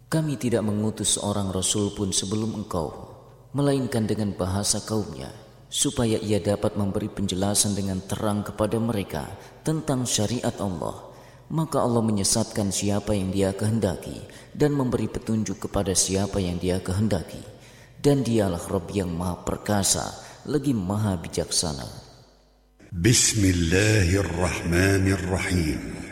Kami tidak mengutus seorang Rasul pun sebelum engkau, melainkan dengan bahasa kaumnya, supaya ia dapat memberi penjelasan dengan terang kepada mereka tentang syariat Allah. Maka Allah menyesatkan siapa yang Dia kehendaki dan memberi petunjuk kepada siapa yang Dia kehendaki. Dan Dialah Rabb yang Maha Perkasa, lagi Maha Bijaksana. Bismillahirrahmanirrahim.